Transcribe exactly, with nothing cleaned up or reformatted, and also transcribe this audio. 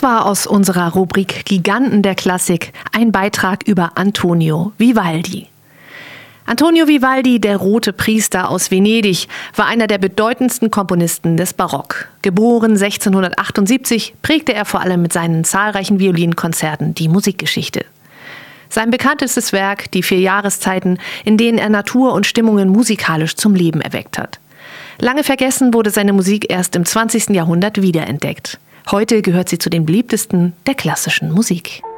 Das war aus unserer Rubrik Giganten der Klassik ein Beitrag über Antonio Vivaldi. Antonio Vivaldi, der Rote Priester aus Venedig, war einer der bedeutendsten Komponisten des Barock. Geboren sechzehnhundertachtundsiebzig, prägte er vor allem mit seinen zahlreichen Violinkonzerten die Musikgeschichte. Sein bekanntestes Werk, die vier Jahreszeiten, in denen er Natur und Stimmungen musikalisch zum Leben erweckt hat. Lange vergessen wurde seine Musik erst im zwanzigsten Jahrhundert wiederentdeckt. Heute gehört sie zu den beliebtesten der klassischen Musik.